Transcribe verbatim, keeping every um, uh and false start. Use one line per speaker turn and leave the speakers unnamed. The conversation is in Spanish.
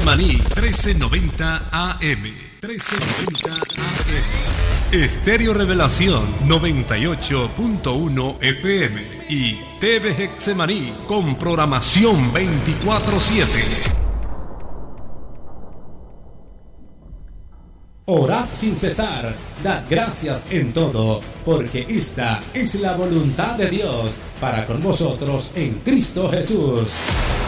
Getsemaní, trece noventa A M. trece noventa A M. Estéreo Revelación, noventa y ocho punto uno F M. Y T V Getsemaní, con programación veinticuatro siete.
Orad sin cesar, dad gracias en todo, porque esta es la voluntad de Dios para con vosotros en Cristo Jesús.